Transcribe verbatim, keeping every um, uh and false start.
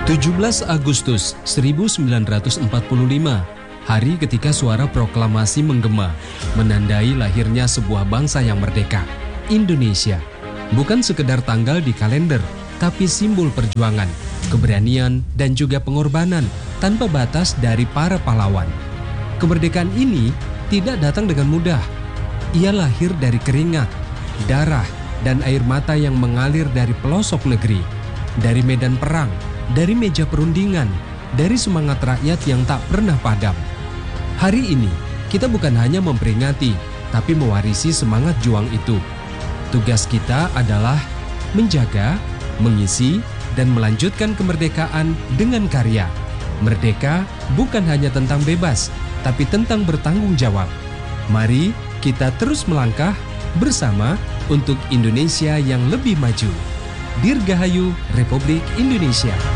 tujuh belas Agustus seribu sembilan ratus empat puluh lima, hari ketika suara proklamasi menggema, menandai lahirnya sebuah bangsa yang merdeka, Indonesia. Bukan sekedar tanggal di kalender, tapi simbol perjuangan, keberanian, dan juga pengorbanan tanpa batas dari para pahlawan. Kemerdekaan ini tidak datang dengan mudah. Ia lahir dari keringat, darah, dan air mata yang mengalir dari pelosok negeri, dari medan perang, dari meja perundingan, dari semangat rakyat yang tak pernah padam. Hari ini, kita bukan hanya memperingati, tapi mewarisi semangat juang itu. Tugas kita adalah menjaga, mengisi, dan melanjutkan kemerdekaan dengan karya. Merdeka bukan hanya tentang bebas, tapi tentang bertanggung jawab. Mari kita terus melangkah bersama untuk Indonesia yang lebih maju. Dirgahayu Republik Indonesia.